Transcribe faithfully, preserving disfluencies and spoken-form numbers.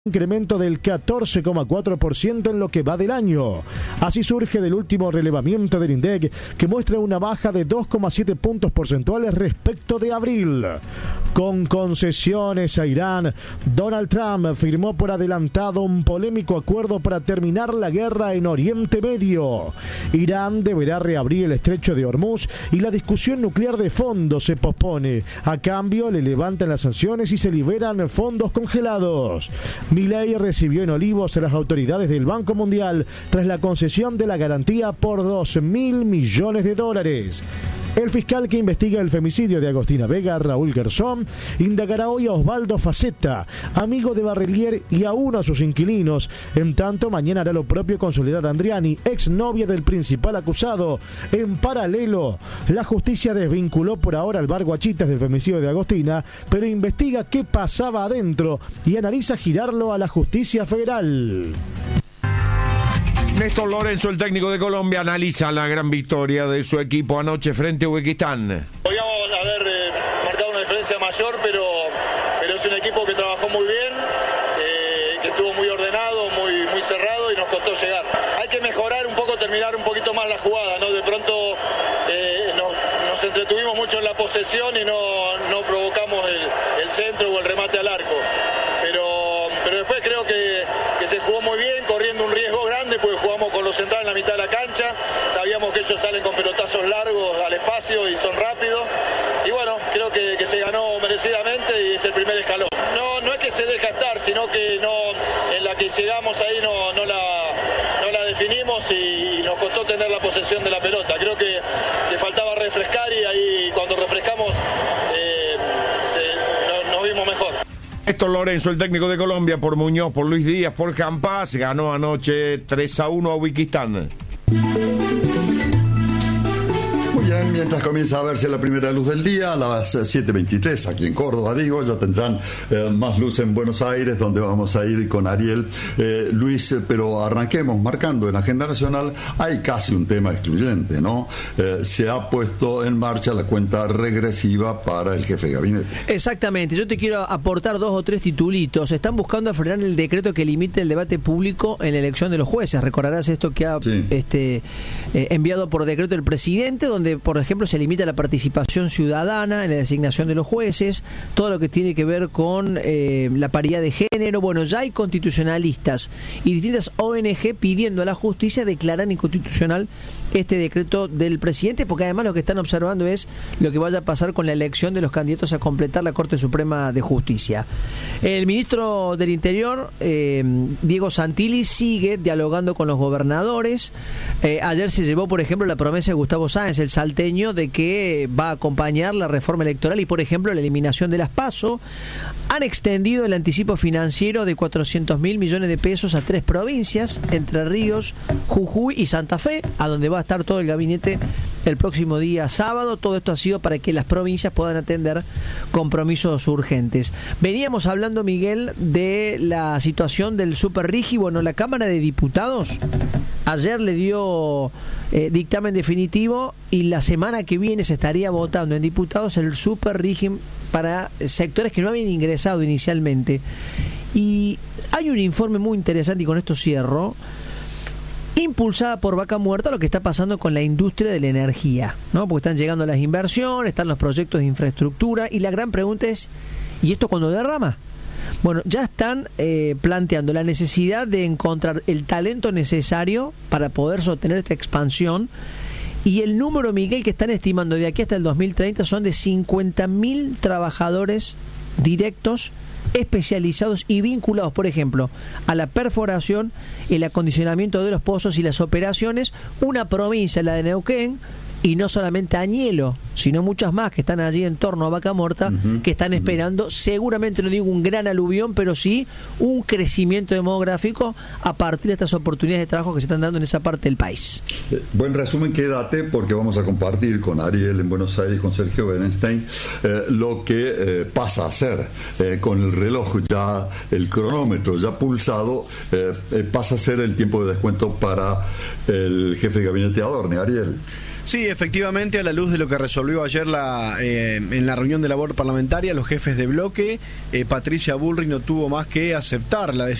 incremento del catorce coma cuatro por ciento en lo que va del año. Así surge del último relevamiento del INDEC, que muestra una baja de dos coma siete puntos porcentuales respecto de abril. Con concesiones a Irán, Donald Trump firmó por adelantado un polémico acuerdo para terminar la guerra en Oriente Medio. Irán deberá reabrir el estrecho de Hormuz y la discusión nuclear de fondo se pospone. A cambio, le levantan las sanciones y se liberan fondos congelados. Milei recibió en Olivos a las autoridades del Banco Mundial tras la concesión de la garantía por dos mil millones de dólares. El fiscal que investiga el femicidio de Agostina Vega, Raúl Garzón, indagará hoy a Osvaldo Facetta, amigo de Barrelier, y a uno de sus inquilinos. En tanto, mañana hará lo propio con Soledad Andriani, exnovia del principal acusado. En paralelo, la justicia desvinculó por ahora al bar Guachitas del femicidio de Agostina, pero investiga qué pasaba adentro y analiza girarlo a la justicia federal. Néstor Lorenzo, el técnico de Colombia, analiza la gran victoria de su equipo anoche frente a Uzbekistán. Podíamos haber eh, marcado una diferencia mayor, pero, pero es un equipo que trabajó muy bien, eh, que estuvo muy ordenado, muy, muy cerrado y nos costó llegar. Hay que mejorar un poco, terminar un poquito más la jugada, ¿no? De pronto eh, nos, nos entretuvimos mucho en la posesión y no, no provocamos el, el centro o el remate al arco. Pero, pero después creo que, que se jugó muy bien, corriendo un riesgo grande, porque jugamos con los centrales en la mitad de la cancha, sabíamos que ellos salen con pelotazos largos al espacio y son rápidos, y bueno, creo que, que se ganó merecidamente y es el primer escalón. No, no es que se deja estar, sino que no, en la que llegamos ahí no, no, la, no la definimos y, y nos costó tener la posesión de la pelota. Creo que le faltaba refrescar y ahí cuando refrescamos eh, se, no, nos vimos mejor. Néstor Lorenzo, el técnico de Colombia, por Muñoz, por Luis Díaz, por Campas, ganó anoche tres a uno a Uzbekistán. Muy bien, mientras comienza a verse la primera luz del día, a las siete veintitrés aquí en Córdoba, digo, ya tendrán eh, más luz en Buenos Aires, donde vamos a ir con Ariel. Eh, Luis, pero arranquemos marcando en Agenda Nacional, hay casi un tema excluyente, ¿no? Eh, se ha puesto en marcha la cuenta regresiva para el jefe de gabinete. Exactamente, yo te quiero aportar dos o tres titulitos. Están buscando frenar el decreto que limite el debate público en la elección de los jueces. Recordarás esto que ha sí. este, eh, enviado por decreto el presidente, donde por ejemplo se limita la participación ciudadana en la designación de los jueces, todo lo que tiene que ver con eh, la paridad de género. Bueno, ya hay constitucionalistas y distintas O N G pidiendo a la justicia declarar inconstitucional este decreto del presidente, porque además lo que están observando es lo que vaya a pasar con la elección de los candidatos a completar la Corte Suprema de Justicia. El ministro del Interior, eh, Diego Santilli, sigue dialogando con los gobernadores. Eh, ayer se llevó, por ejemplo, la promesa de Gustavo Sáenz, el salteño, de que va a acompañar la reforma electoral y, por ejemplo, la eliminación de las PASO. Han extendido el anticipo financiero de cuatrocientos mil millones de pesos a tres provincias, Entre Ríos, Jujuy y Santa Fe, a donde va a estar todo el gabinete el próximo día sábado. Todo esto ha sido para que las provincias puedan atender compromisos urgentes. Veníamos hablando, Miguel, de la situación del Superrigi. Bueno, la Cámara de Diputados ayer le dio eh, dictamen definitivo y la semana que viene se estaría votando en diputados el Superrigi para sectores que no habían ingresado inicialmente. Y hay un informe muy interesante, y con esto cierro, impulsada por Vaca Muerta, lo que está pasando con la industria de la energía, ¿no? Porque están llegando las inversiones, están los proyectos de infraestructura, y la gran pregunta es, ¿y esto cuándo derrama? Bueno, ya están eh, planteando la necesidad de encontrar el talento necesario para poder sostener esta expansión. Y el número, Miguel, que están estimando de aquí hasta el dos mil treinta son de cincuenta mil trabajadores directos, especializados y vinculados, por ejemplo, a la perforación, el acondicionamiento de los pozos y las operaciones. Una provincia, la de Neuquén, y no solamente Añelo, sino muchas más que están allí en torno a Vaca Muerta, uh-huh, que están esperando, uh-huh. seguramente no digo un gran aluvión, pero sí un crecimiento demográfico a partir de estas oportunidades de trabajo que se están dando en esa parte del país. Eh, buen resumen, quédate, porque vamos a compartir con Ariel en Buenos Aires, con Sergio Berenstein, eh, lo que eh, pasa a ser eh, con el reloj ya, el cronómetro ya pulsado, eh, eh, pasa a ser el tiempo de descuento para el jefe de gabinete Adorni. Ariel. Sí, efectivamente, a la luz de lo que resolvió ayer la, eh, en la reunión de labor parlamentaria, los jefes de bloque, eh, Patricia Bullrich no tuvo más que aceptar la decisión